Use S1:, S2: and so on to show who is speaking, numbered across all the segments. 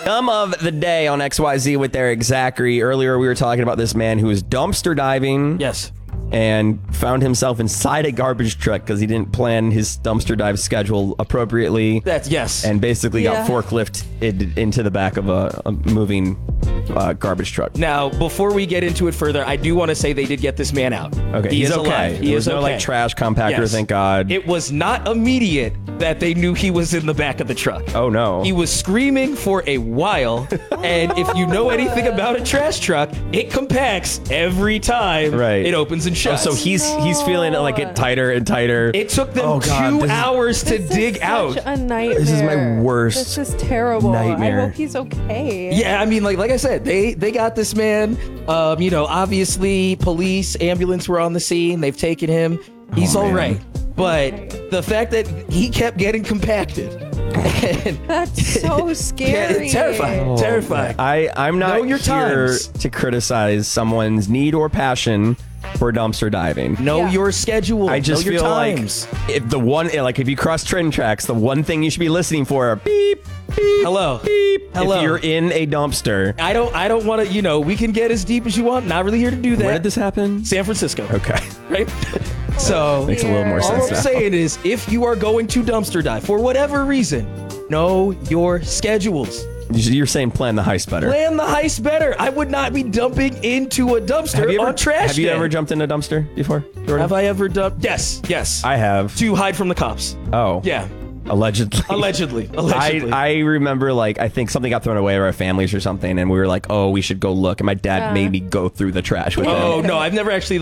S1: Dumb of the day on XYZ with Eric Zachary. Earlier, we were talking about this man who was dumpster diving.
S2: Yes.
S1: And found himself inside a garbage truck because he didn't plan his dumpster dive schedule appropriately.
S2: That's yes.
S1: And basically got forklifted into the back of a moving garbage truck.
S2: Now, before we get into it further, I do want to say they did get this man out.
S1: Okay,
S2: He
S1: he's
S2: is
S1: okay.
S2: alive. He
S1: There
S2: is
S1: was no
S2: okay.
S1: like trash compactor,
S2: Yes.
S1: thank God.
S2: It was not immediate that they knew he was in the back of the truck.
S1: Oh no.
S2: He was screaming for a while, and if you know anything about a trash truck, it compacts every time it opens and shuts.
S1: Oh, so he's feeling it like get tighter and tighter.
S2: It took them 2 hours to dig out.
S3: Such a nightmare.
S1: This is my worst
S3: This is terrible.
S1: nightmare.
S3: I hope he's okay.
S2: Yeah, I mean, like I said, they got this man. Obviously, police, ambulance were on the scene. They've taken him. He's all right. But the fact that he kept getting compacted.
S3: That's so scary.
S2: Terrifying. Terrifying.
S1: I'm not
S2: Know your
S1: here
S2: times.
S1: to criticize someone's need or passion for dumpster diving.
S2: Know your schedule.
S1: I just
S2: know your
S1: feel
S2: times.
S1: like if you cross train tracks, the one thing you should be listening for are beep, beep,
S2: Hello.
S1: beep.
S2: Hello.
S1: If you're in a dumpster.
S2: I don't want to, we can get as deep as you want. Not really here to do that.
S1: Where did this happen?
S2: San Francisco.
S1: Okay.
S2: Right? So
S1: Makes a little more
S2: all
S1: sense
S2: I'm
S1: now.
S2: saying is, if you are going to dumpster dive for whatever reason, know your schedules.
S1: You're saying plan the heist better.
S2: Plan the heist better. I would not be dumping into a dumpster on trash
S1: Have you
S2: day.
S1: ever jumped in a dumpster before, Jordan?
S2: Have I ever dumped? Yes.
S1: I have.
S2: To hide from the cops.
S1: Oh.
S2: Yeah.
S1: Allegedly.
S2: Allegedly.
S1: I remember, I think something got thrown away at our families or something, and we were like, oh, we should go look. And my dad made me go through the trash with him.
S2: Oh, no. I've never actually,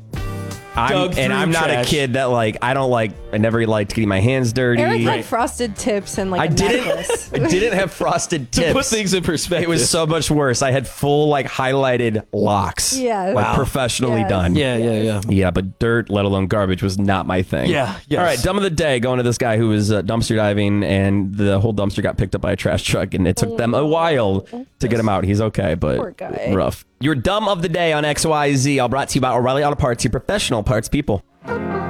S2: dug through
S1: I'm not
S2: trash.
S1: a kid that, I never liked getting my hands dirty.
S3: Eric had frosted tips and
S1: I
S3: a
S1: didn't.
S3: necklace.
S1: I didn't have frosted tips.
S2: To put things in perspective.
S1: It was so much worse. I had full highlighted locks.
S3: Yes.
S1: Like
S3: Wow.
S1: professionally
S3: Yes.
S1: done.
S2: Yeah.
S1: Yeah, but dirt, let alone garbage, was not my thing.
S2: Yeah, yes.
S1: All right, dumb of the day, going to this guy who was dumpster diving, and the whole dumpster got picked up by a trash truck, and it took them a while to get him out. He's okay, but
S3: Poor guy.
S1: rough. Your dumb of the day on XYZ, all brought to you by O'Reilly Auto Parts, your professional parts people.